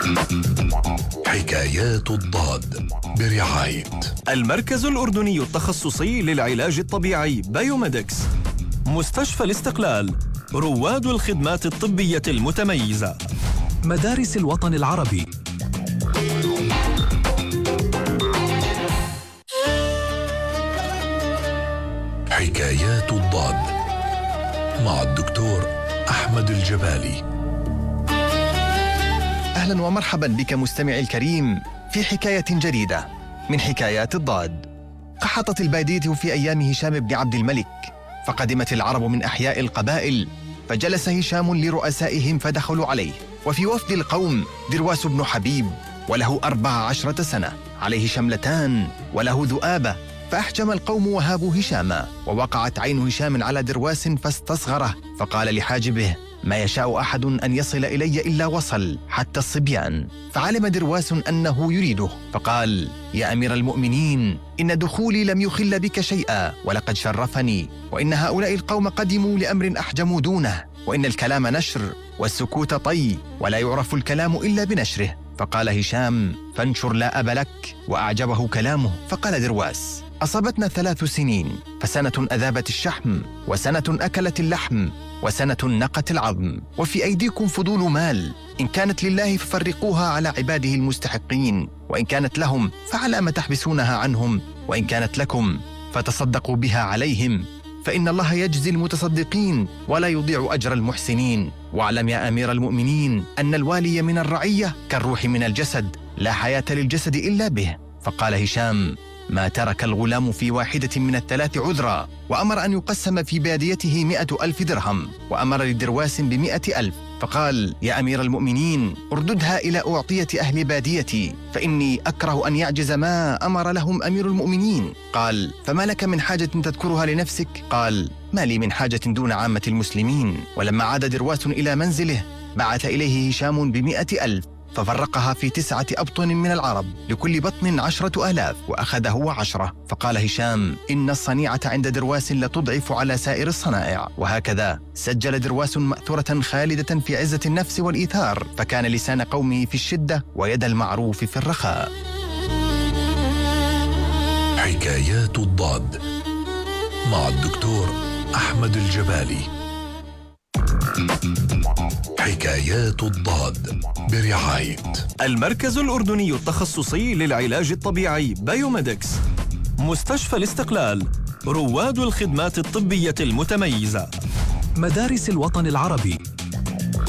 حكايات الضاد برعاية المركز الأردني التخصصي للعلاج الطبيعي بايوميدكس، مستشفى الاستقلال، رواد الخدمات الطبية المتميزة، مدارس الوطن العربي. حكايات الضاد مع الدكتور أحمد الجبالي. أهلا ومرحبا بك مستمعي الكريم في حكاية جديدة من حكايات الضاد. قحطت البادية في أيام هشام بن عبد الملك، فقدمت العرب من أحياء القبائل، فجلس هشام لرؤسائهم فدخلوا عليه، وفي وفد القوم درواس بن حبيب، وله 14 سنة، عليه شملتان وله ذؤابة، فأحجم القوم وهابوا هشاما، ووقعت عين هشام على درواس فاستصغره، فقال لحاجبه: ما يشاء أحد أن يصل إلي إلا وصل، حتى الصبيان. فعلم درواس أنه يريده، فقال: يا أمير المؤمنين، إن دخولي لم يخل بك شيئا، ولقد شرفني، وإن هؤلاء القوم قدموا لأمر أحجموا دونه، وإن الكلام نشر والسكوت طي، ولا يعرف الكلام إلا بنشره. فقال هشام: فانشر لا أب لك. وأعجبه كلامه، فقال درواس: أصابتنا 3 سنين، فسنة أذابت الشحم، وسنة أكلت اللحم، وسنة نقت العظم، وفي أيديكم فضول مال، إن كانت لله ففرقوها على عباده المستحقين، وإن كانت لهم فعلى ما تحبسونها عنهم، وإن كانت لكم فتصدقوا بها عليهم، فإن الله يجزي المتصدقين ولا يضيع أجر المحسنين. واعلم يا أمير المؤمنين أن الوالي من الرعية كالروح من الجسد، لا حياة للجسد إلا به. فقال هشام: ما ترك الغلام في واحدة من ال3 عذرا، وأمر أن يقسم في باديته 100,000 درهم، وأمر لدرواس ب100,000. فقال: يا أمير المؤمنين، ارددها إلى أعطية أهل باديتي، فإني أكره أن يعجز ما أمر لهم أمير المؤمنين. قال: فما لك من حاجة تذكرها لنفسك؟ قال: ما لي من حاجة دون عامة المسلمين. ولما عاد درواس إلى منزله بعث إليه هشام ب100,000، ففرقها في 9 أبطن من العرب، لكل بطن 10,000، وأخذ هو 10. فقال هشام: إن الصنيعة عند درواس لتضعف على سائر الصنائع. وهكذا سجل درواس مأثورة خالدة في عزة النفس والإيثار، فكان لسان قومه في الشدة ويد المعروف في الرخاء. حكايات الضاد مع الدكتور أحمد الجبالي. حكايات الضاد برعاية المركز الأردني التخصصي للعلاج الطبيعي بايوميدكس، مستشفى الاستقلال، رواد الخدمات الطبية المتميزة، مدارس الوطن العربي.